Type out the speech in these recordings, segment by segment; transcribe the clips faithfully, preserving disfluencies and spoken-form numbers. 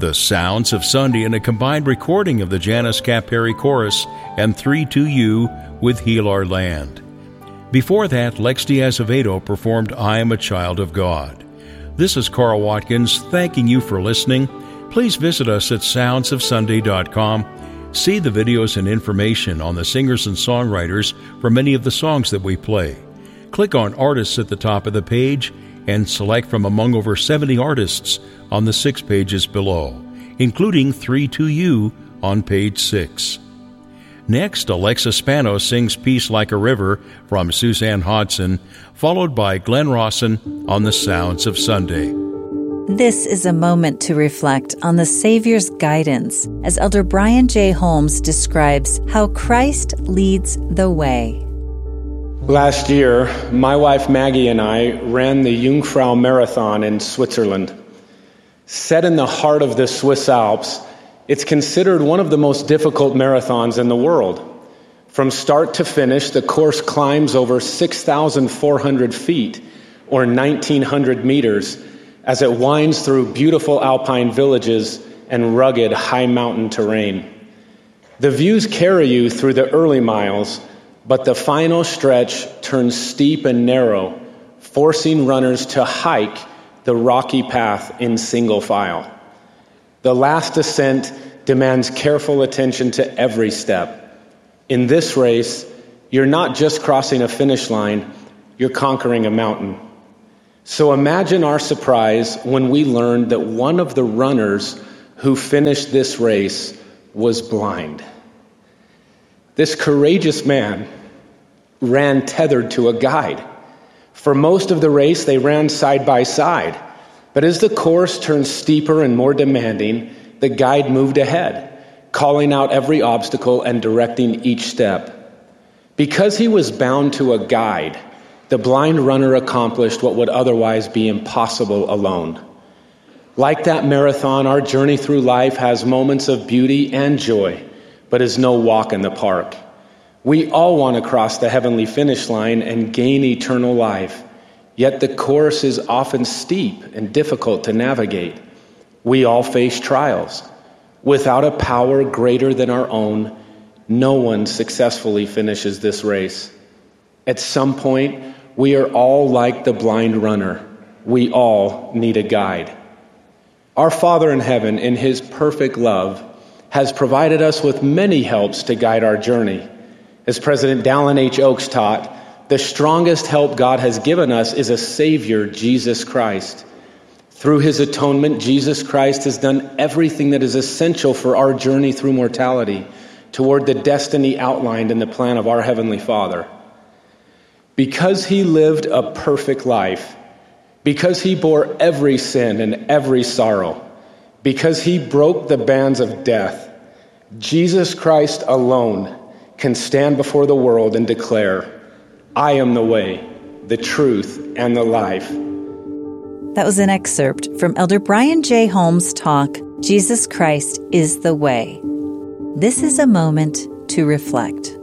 The Sounds of Sunday in a combined recording of the Janice Cap Perry Chorus and three two U with Heal Our Land. Before that, Lex D'Azevedo performed I Am a Child of God. This is Carl Watkins thanking you for listening. Please visit us at sounds of sunday dot com. See the videos and information on the singers and songwriters for many of the songs that we play. Click on Artists at the top of the page and select from among over seventy artists on the six pages below, including three two U on page six. Next, Alexa Spano sings Peace Like a River from Suzanne Hodson, followed by Glenn Rawson on The Sounds of Sunday. This is a moment to reflect on the Savior's guidance as Elder Brian J. Holmes describes how Christ leads the way. Last year, my wife Maggie and I ran the Jungfrau Marathon in Switzerland. Set in the heart of the Swiss Alps, it's considered one of the most difficult marathons in the world. From start to finish, the course climbs over six thousand four hundred feet, or nineteen hundred meters, as it winds through beautiful alpine villages and rugged high mountain terrain. The views carry you through the early miles, but the final stretch turns steep and narrow, forcing runners to hike the rocky path in single file. The last ascent demands careful attention to every step. In this race, you're not just crossing a finish line, you're conquering a mountain. So imagine our surprise when we learned that one of the runners who finished this race was blind. This courageous man ran tethered to a guide. For most of the race, they ran side by side. But as the course turned steeper and more demanding, the guide moved ahead, calling out every obstacle and directing each step. Because he was bound to a guide, the blind runner accomplished what would otherwise be impossible alone. Like that marathon, our journey through life has moments of beauty and joy, but is no walk in the park. We all want to cross the heavenly finish line and gain eternal life, yet the course is often steep and difficult to navigate. We all face trials. Without a power greater than our own, no one successfully finishes this race. At some point, we are all like the blind runner. We all need a guide. Our Father in heaven, in his perfect love, has provided us with many helps to guide our journey. As President Dallin H. Oaks taught, the strongest help God has given us is a Savior, Jesus Christ. Through his atonement, Jesus Christ has done everything that is essential for our journey through mortality toward the destiny outlined in the plan of our Heavenly Father. Because he lived a perfect life, because he bore every sin and every sorrow, because he broke the bands of death, Jesus Christ alone can stand before the world and declare, I am the way, the truth, and the life. That was an excerpt from Elder Brian J. Holmes' talk, Jesus Christ is the Way. This is a moment to reflect.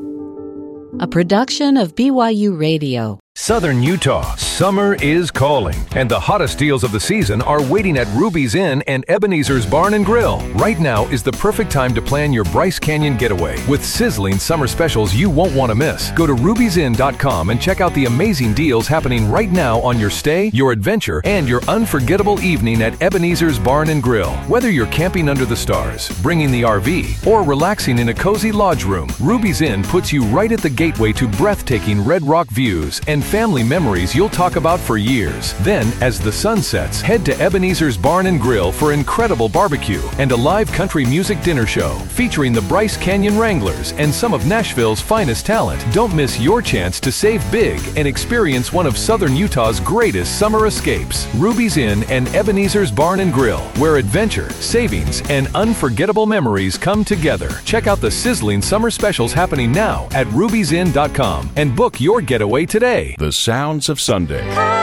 A production of B Y U Radio. Southern Utah, summer is calling, and the hottest deals of the season are waiting at Ruby's Inn and Ebenezer's Barn and Grill. Right now is the perfect time to plan your Bryce Canyon getaway with sizzling summer specials you won't want to miss. Go to rubies inn dot com and check out the amazing deals happening right now on your stay, your adventure, and your unforgettable evening at Ebenezer's Barn and Grill. Whether you're camping under the stars, bringing the R V, or relaxing in a cozy lodge room, Ruby's Inn puts you right at the gateway to breathtaking Red Rock views and family memories you'll talk about for years. Then, as the sun sets, head to Ebenezer's Barn and Grill for incredible barbecue and a live country music dinner show featuring the Bryce Canyon Wranglers and some of Nashville's finest talent. Don't miss your chance to save big and experience one of Southern Utah's greatest summer escapes. Ruby's Inn and Ebenezer's Barn and Grill, where adventure, savings, and unforgettable memories come together. Check out the sizzling summer specials happening now at rubies inn dot com and book your getaway today. The Sounds of Sunday.